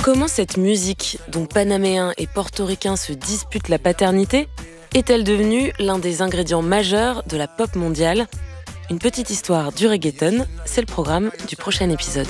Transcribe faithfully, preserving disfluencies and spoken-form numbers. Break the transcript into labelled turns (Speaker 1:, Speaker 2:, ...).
Speaker 1: Comment cette musique, dont Panaméens et Portoricains se disputent la paternité, est-elle devenue l'un des ingrédients majeurs de la pop mondiale ? Une petite histoire du reggaeton, c'est le programme du prochain épisode.